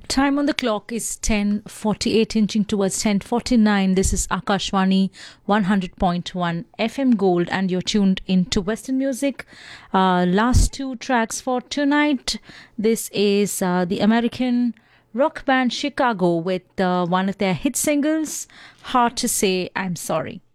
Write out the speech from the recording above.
Time on the clock is 10:48, inching towards 10:49. This is Akashwani 100.1 FM Gold, and you're tuned into Western music. Last two tracks for tonight. This is the American rock band Chicago with one of their hit singles, Hard to Say I'm Sorry.